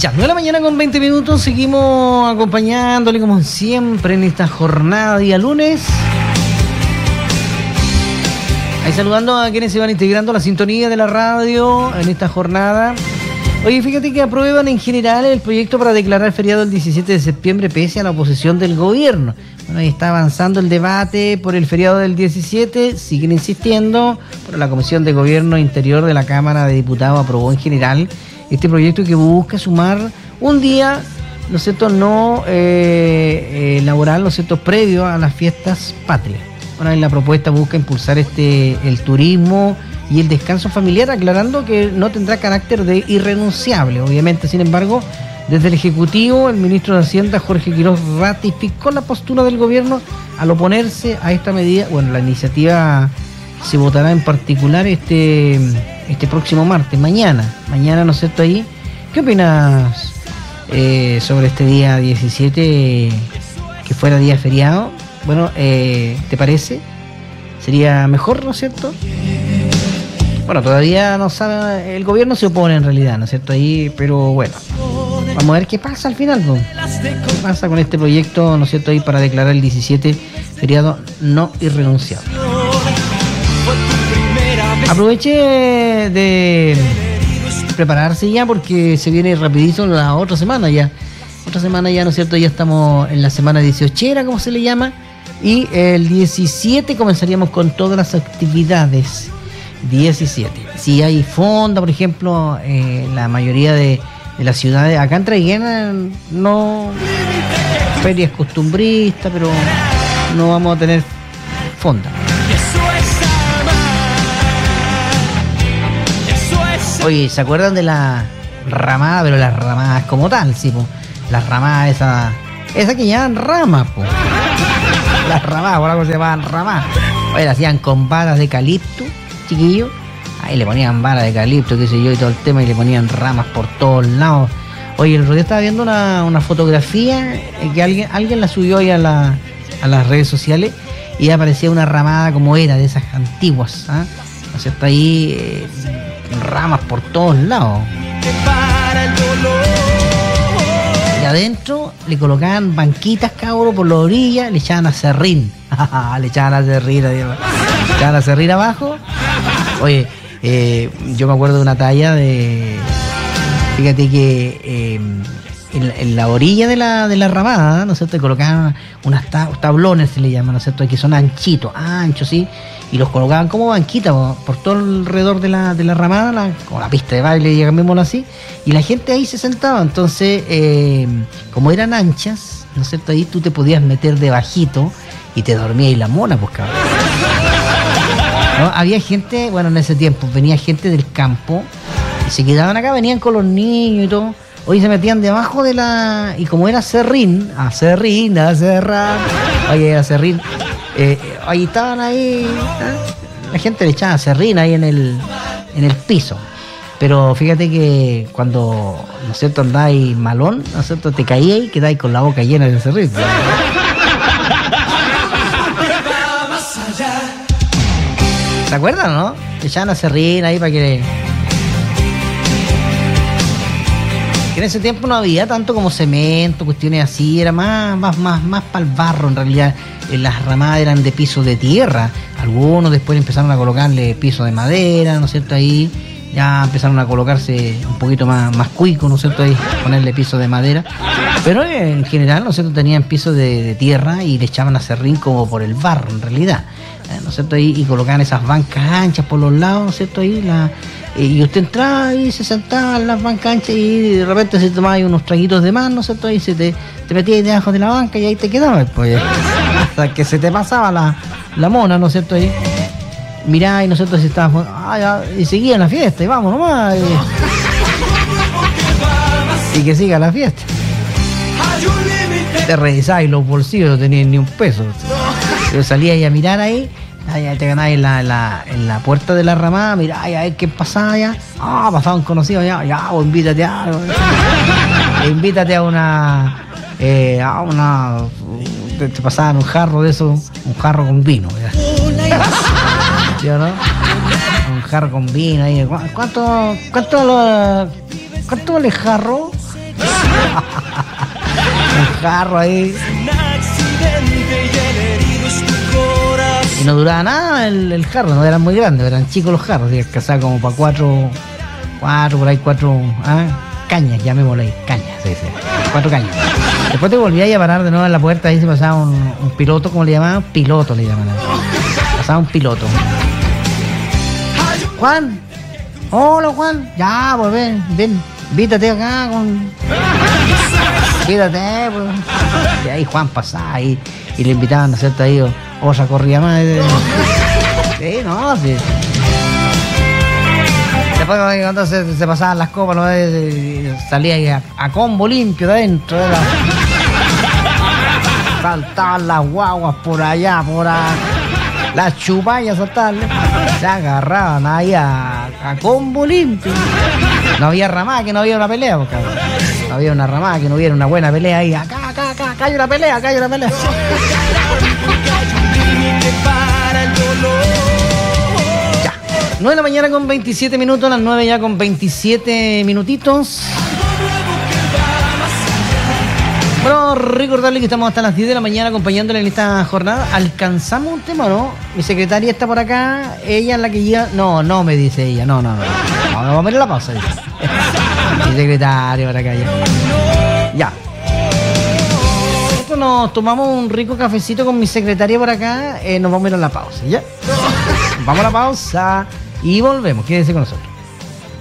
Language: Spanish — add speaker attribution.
Speaker 1: Ya, 9 de la mañana con 20 minutos, seguimos acompañándole como siempre en esta jornada día lunes. Ahí saludando a quienes se van integrando a la sintonía de la radio en esta jornada. Oye, fíjate que aprueban en general el proyecto para declarar feriado el 17 de septiembre pese a la oposición del gobierno. Bueno, ahí está avanzando el debate por el feriado del 17, siguen insistiendo, pero la Comisión de Gobierno Interior de la Cámara de Diputados aprobó en general este proyecto que busca sumar un día, ¿no es cierto?, no laboral, ¿no es cierto?, previo a las fiestas patrias. Bueno, en la propuesta busca impulsar el turismo y el descanso familiar, aclarando que no tendrá carácter de irrenunciable. Obviamente, sin embargo, desde el Ejecutivo, el ministro de Hacienda, Jorge Quiroz, ratificó la postura del gobierno al oponerse a esta medida. Bueno, la iniciativa se votará en particular este próximo martes, mañana, ¿no es cierto? Ahí, ¿qué opinas sobre este día 17, que fuera día feriado? Bueno, ¿te parece? ¿Sería mejor, no es cierto? Bueno, todavía no sabe, el gobierno se opone en realidad, ¿no es cierto? Ahí, pero bueno, vamos a ver qué pasa al final, ¿no? ¿Qué pasa con este proyecto, ¿no es cierto? Ahí para declarar el 17 feriado no irrenunciable. Aproveche de prepararse ya porque se viene rapidito la otra semana ya. Otra semana ya, ¿no es cierto? Ya estamos en la semana 18, como se le llama. Y el 17 comenzaríamos con todas las actividades. 17. Si hay fonda, por ejemplo, la mayoría de las ciudades, acá en Traiguena no, ferias costumbristas, pero no vamos a tener fonda. Oye, ¿se acuerdan de la ramada? Pero las ramadas como tal, sí, po. Las ramadas esa que llaman ramas, po. Las ramadas, por algo se llamaban ramadas. Oye, las hacían con varas de eucalipto, chiquillos. Ahí le ponían varas de eucalipto, qué sé yo, y todo el tema, y le ponían ramas por todos lados. Oye, el otro día estaba viendo una fotografía que alguien la subió ahí a las redes sociales y aparecía una ramada como era, de esas antiguas, ¿ah? O sea, está ahí ramas por todos lados. Y adentro le colocaban banquitas, cabros, por la orilla, le echaban acerrín. Le echaban acerrín abajo. Oye, yo me acuerdo de una talla de... Fíjate que en la orilla de la ramada, ¿no es cierto?, colocaban unos tablones, se le llaman, ¿no es cierto?, que son anchitos, anchos, ¿sí? Y los colocaban como banquitas por todo alrededor de la ramada, como la pista de baile, llamémoslo así, y la gente ahí se sentaba. Entonces, como eran anchas, ¿no es cierto?, ahí tú te podías meter debajito y te dormías y la mona, pues, cabrón. ¿No? Había gente, bueno, en ese tiempo venía gente del campo y se quedaban acá, venían con los niños y todo. Hoy se metían debajo de y como era acerrín, oye, era acerrín, ahí estaban ahí, la gente le echaba acerrín ahí en el piso. Pero fíjate que cuando, ¿no es cierto?, andáis malón, ¿no es cierto?, te caíais y quedáis con la boca llena de acerrín. ¿Se acuerdan, no? Le echaban acerrín ahí para que en ese tiempo no había tanto como cemento, cuestiones así, era más para el barro en realidad. Las ramadas eran de piso de tierra, algunos después empezaron a colocarle piso de madera, ¿no es cierto? Ahí ya empezaron a colocarse un poquito más cuico, ¿no es cierto? Ahí ponerle piso de madera, pero en general, ¿no es cierto?, tenían piso de tierra y le echaban acerrín como por el barro en realidad, ¿no es cierto? Ahí, y colocaban esas bancas anchas por los lados, ¿no es cierto? Ahí y usted entraba y se sentaba en las bancas anchas y de repente se tomaba ahí unos traguitos de más, ¿no es cierto? Ahí te metías ahí debajo de la banca y ahí te quedabas, pues, hasta que se te pasaba la mona, ¿no es cierto? Ahí mirá, y ¿no es cierto?, si estabas, y seguía la fiesta, y vamos nomás, y que siga la fiesta. Te revisabas y los bolsillos no tenían ni un peso. Yo salía ahí a mirar ahí. Ya te ganás en la puerta de la ramada, mirá, a ver qué pasaba ya. Pasaba un conocido ya, o invítate a una. Te pasaban un jarro de eso, un jarro con vino. ¿Sí o no? Un jarro con vino ahí. ¿Cuánto vale el jarro? Un jarro ahí. Y no duraba nada el jarro, no eran muy grandes, eran chicos los jarros, así que alcanzaba como para cuatro cañas, llamémosle ahí, cañas, sí. 4 cañas. Después te volvías a parar de nuevo en la puerta, ahí se pasaba un piloto, ¿cómo le llamaban? Piloto le llamaban. Pasaba un piloto. Juan, hola Juan, ya, pues ven, vítate acá vítate, pues. Y ahí Juan pasaba ahí y le invitaban a hacer ahí otra corrida más. Sí, no, sí. Después cuando se pasaban las copas, ¿no? Salía ahí a combo limpio de adentro. Saltaban las guaguas por allá, las chupallas saltaban. Se agarraban ahí a combo limpio. No había ramada, que no había una pelea, porque no había una ramada, que no hubiera una buena pelea ahí. Acá hay una pelea, acá hay una pelea. Ya, 9 de la mañana con 27 minutos, las 9 ya con 27 minutitos. Bueno, recordarle que estamos hasta las 10 de la mañana acompañándole en esta jornada. ¿Alcanzamos un tema o no? Mi secretaria está por acá, ella es la que lleva... No, me dice ella, no, vamos a poner la pausa. Mi secretaria por acá ya. Nosotros nos tomamos un rico cafecito con mi secretaria por acá, nos vamos a ir a la pausa, ¿ya? Vamos a la pausa y volvemos, quédense con nosotros.